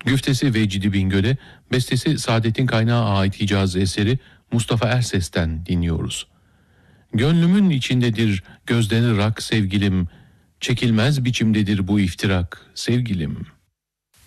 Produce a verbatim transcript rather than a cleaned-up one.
Güftesi Vecdi Bingöl'e, bestesi Saadet'in Kaynağı ait Hicaz eseri Mustafa Erses'ten dinliyoruz. Gönlümün içindedir gözden ırak sevgilim, çekilmez biçimdedir bu iftirak sevgilim.